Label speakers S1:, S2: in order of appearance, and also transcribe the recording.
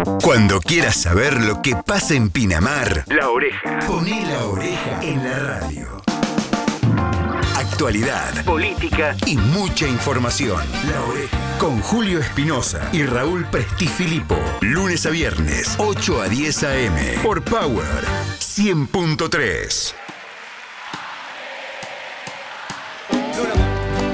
S1: Cuando quieras saber lo que pasa en Pinamar, La Oreja. Poné La Oreja en la radio. Actualidad, política y mucha información. La Oreja. Con Julio Espinosa y Raúl Prestifilipo. Lunes a viernes, 8 a 10 a.m. Por Power 100.3.